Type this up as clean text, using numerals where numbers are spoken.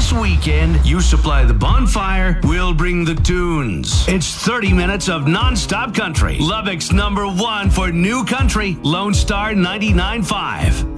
This weekend, you supply the bonfire, we'll bring the tunes. It's 30 minutes of non-stop country. Lubbock's #1 for new country, Lone Star 99.5.